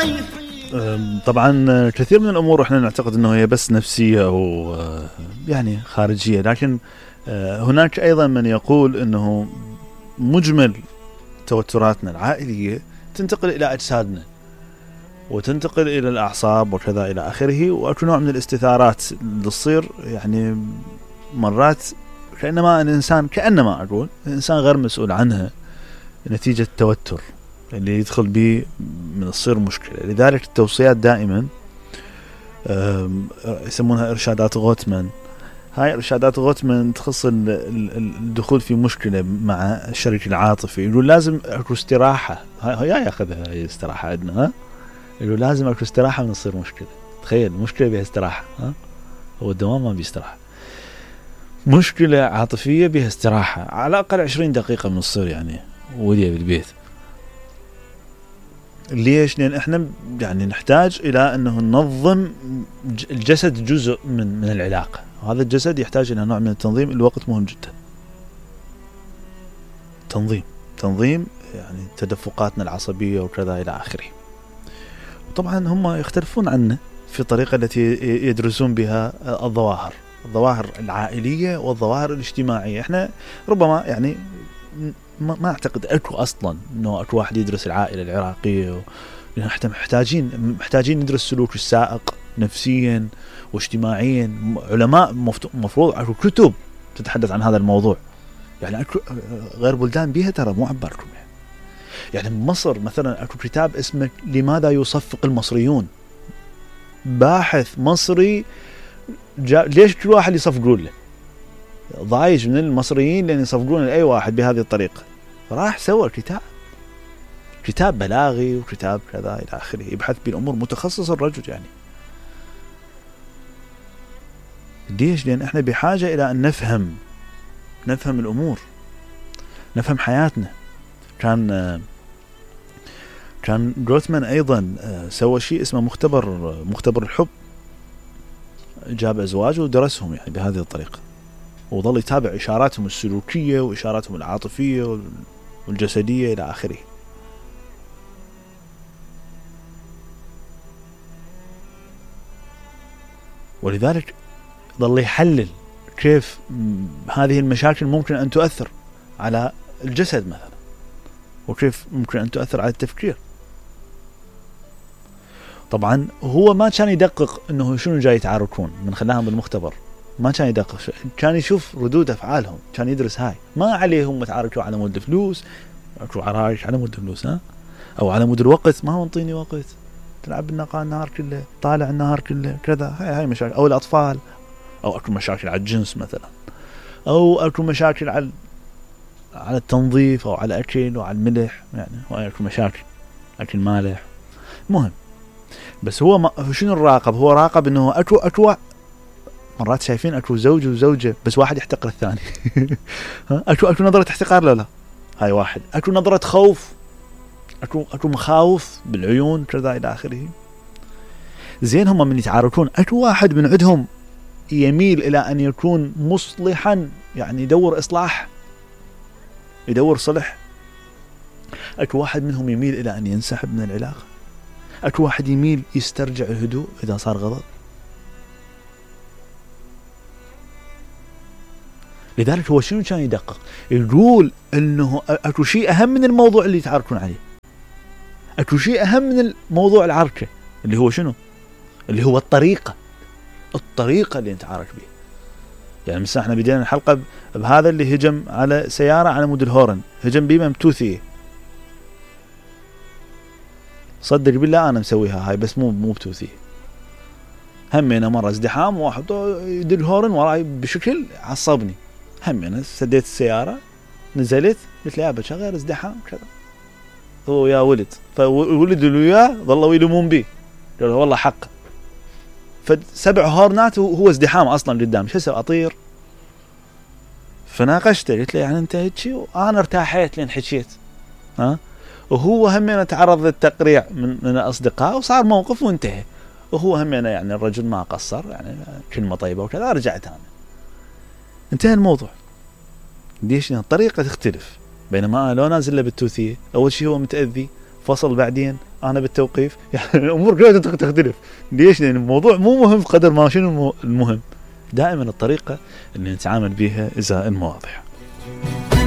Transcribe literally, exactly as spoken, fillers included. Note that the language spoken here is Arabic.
طبعا كثير من الأمور احنا نعتقد أنه هي بس نفسية أو يعني خارجية، لكن هناك أيضا من يقول أنه مجمل توتراتنا العائلية تنتقل إلى أجسادنا وتنتقل إلى الأعصاب وكذا إلى آخره، وأكو نوع من الاستثارات اللي تصير يعني مرات كأنما الإنسان كأنما أقول الإنسان غير مسؤول عنها نتيجة التوتر اللي يدخل به من الصير مشكلة. لذلك التوصيات دائما يسمونها إرشادات غوتمان. هاي إرشادات غوتمان تخص الدخول في مشكلة مع الشريك العاطفي، يقول لازم أكو استراحة. هاي ياخذها هاي استراحة عندنا، ها يقول لازم أكو استراحة من تصير مشكلة. تخيل مشكلة بها استراحة، ها هو الدوام ما بيستراحة. مشكلة عاطفية بها استراحة على الأقل عشرين دقيقة من الصير يعني ودي بالبيت. ليش؟ لأن إحنا يعني نحتاج إلى أنه ننظم الجسد، جزء من من العلاقة، وهذا الجسد يحتاج إلى نوع من التنظيم. الوقت مهم جدا، تنظيم تنظيم يعني تدفقاتنا العصبية وكذا إلى آخره. طبعا هم يختلفون عنا في الطريقة التي يدرسون بها الظواهر الظواهر العائلية والظواهر الاجتماعية. إحنا ربما يعني ما, ما أعتقد أكو أصلا أنه أكو واحد يدرس العائلة العراقية، لأن إحنا محتاجين محتاجين ندرس سلوك السائق نفسيا واجتماعيا. علماء مفروض أكو كتب تتحدث عن هذا الموضوع، يعني أكو غير بلدان بيها ترى مو عباركم يعني. يعني مصر مثلا أكو كتاب اسمه لماذا يصفق المصريون، باحث مصري ليش كل واحد يصفقون له، ضايج من المصريين لأن يصفقون لأي واحد بهذه الطريقة، راح سوى كتاب كتاب بلاغي وكتاب كذا إلى آخره، يبحث بالأمور، متخصص الرجل يعني. ليش؟ لأن إحنا بحاجة إلى أن نفهم نفهم الأمور، نفهم حياتنا. كان كان غوتمان أيضا سوى شيء اسمه مختبر مختبر الحب، جاب أزواج ودرسهم يعني بهذه الطريقة، وظل يتابع إشاراتهم السلوكية وإشاراتهم العاطفية والجسدية إلى آخره. ولذلك ظل يحلل كيف هذه المشاكل ممكن أن تؤثر على الجسد مثلا، وكيف ممكن أن تؤثر على التفكير. طبعا هو ما كان يدقق أنه شنو جاي يتعاركون من خلاهم بالمختبر، ما كان يدقق، كان يشوف ردود أفعالهم، كان يدرس هاي. ما عليهم متعاركوا على مود الفلوس، أكو عرايش على مود الفلوس، ها أو على مود الوقت، ما هو انطيني وقت تلعب بالنقاء النهار كله، طالع النهار كله كذا. هاي هاي مشاكل. أو الأطفال، أو أكو مشاكل على الجنس مثلا، أو أكو مشاكل على على التنظيف أو على الأكل وعلى الملح، يعني هو أكو مشاكل أكل مالح. مهم. بس هو ما شنو الراقب؟ هو راقب إنه أكو أكو مرات شايفين أكو زوج وزوجة بس واحد يحتقر الثاني. أكو أكو نظرة احتقار، لا لا هاي واحد. أكو نظرة خوف، أكو أكو مخاوف بالعيون كذا إلى آخره. زين هم من يتعاركون أكو واحد من عندهم يميل إلى أن يكون مصلحا، يعني يدور إصلاح، يدور صلح. أكو واحد منهم يميل إلى أن ينسحب من العلاقة. أكو واحد يميل يسترجع الهدوء إذا صار غضب. لذلك هو شنو كان يدقق؟ يقول إنه أكو شيء أهم من الموضوع اللي يتعاركون عليه، أكو شيء أهم من الموضوع العركة اللي هو شنو؟ اللي هو الطريقة الطريقة اللي نتعارك به. يعني مثلا احنا بدينا الحلقة بهذا اللي هجم على سيارة على مود الهورن، هجم بيه ممتوثية. صدق بالله أنا مسويها هاي بس مو مو بتوثية. همينا مرة ازدحام واحد يدير الهورن وراي بشكل عصبني، همينا سديت السيارة نزلت قلت له يا باشا غير ازدحام كذا، هو يا ولد، فولد له اياه ظلوا يلومون بيه، قالوا والله حق. فسبع هورنات وهو ازدحام اصلا قدام، شو اسوي اطير؟ فناقشته قلت له يعني انت هيك، وانا ارتاحيت لين حكيت، ها وهو همينا تعرض للتقريع من من الاصدقاء وصار موقف وانتهى، وهو همينا يعني الرجل ما قصر، يعني كلمه طيبه وكذا، رجعت انا انتهى الموضوع. ليش؟ الطريقه تختلف. بينما انا لو نازل له بالتوثيه، اول شيء هو متاذي فصل بعدين أنا بالتوقيف، يعني الأمور كلها تختلف. ليش؟ لأن الموضوع مو مهم قدر ما شنو المهم. دائما الطريقة اللي نتعامل بها إزاء المواضيع.